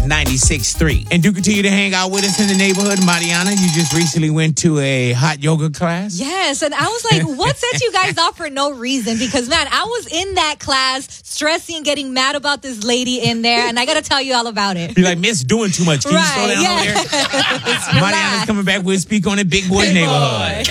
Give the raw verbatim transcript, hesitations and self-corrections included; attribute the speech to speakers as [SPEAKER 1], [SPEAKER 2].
[SPEAKER 1] ninety-six point three. And do continue to hang out with us in the neighborhood. Mariana, you just recently went to a hot yoga class.
[SPEAKER 2] Yes, and I was like, what set you guys off for no reason? Because, man, I was in that class stressing, getting mad about this lady in there, and I got to tell you all about it.
[SPEAKER 1] You're like, Miss doing too much. Can
[SPEAKER 2] right,
[SPEAKER 1] you slow down
[SPEAKER 2] yeah.
[SPEAKER 1] over there? Mariana's coming back with Speak on It, Big Boy Neighborhood.